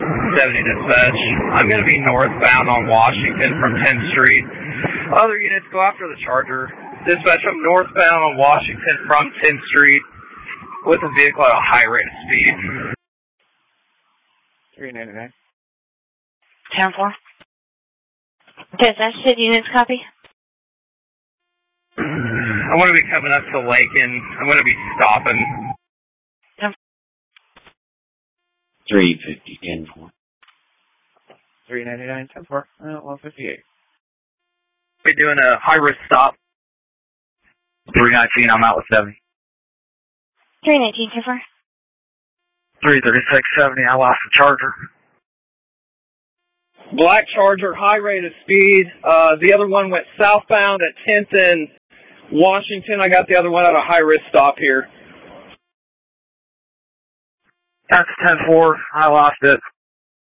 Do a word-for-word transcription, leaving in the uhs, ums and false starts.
seventy dispatch. I'm going to be northbound on Washington from tenth Street. Other units, go after the Charger. Dispatch, I'm northbound on Washington from tenth Street with a vehicle at a high rate of speed. three ninety-nine. ten four. Dispatch, city units, copy. I'm going to be coming up to Lakin. I'm going to be stopping. three fifty, ten four. three ninety-nine, ten four, uh, one fifty-eight. We're doing a high-risk stop. three nineteen, I'm out with seventy. three nineteen, ten four. three thirty-six, seventy, I lost the Charger. Black Charger, high rate of speed. Uh, the other one went southbound at tenth and Washington. I got the other one at a high-risk stop here. That's ten four, I lost it.